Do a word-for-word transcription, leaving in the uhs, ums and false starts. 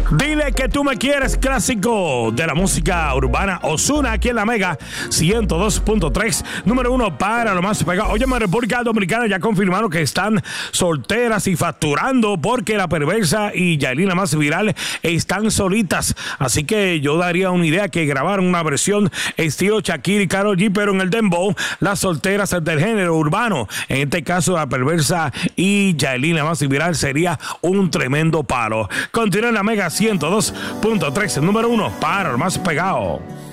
Dile que tú me quieres, clásico de la música urbana. Ozuna aquí en la Mega ciento dos punto tres, número uno para lo más pegado. Oye, en República Dominicana ya confirmaron que están solteras y facturando porque La Perversa y Yailin, la más viral, están solitas. Así que yo daría una idea que grabaron una versión estilo Shakira y Karol G, pero en el dembow, las solteras del género urbano. En este caso, La Perversa y Yailin, la más viral, sería un tremendo palo. Continúa en la Mega ciento dos punto tres, número uno para lo más pegado.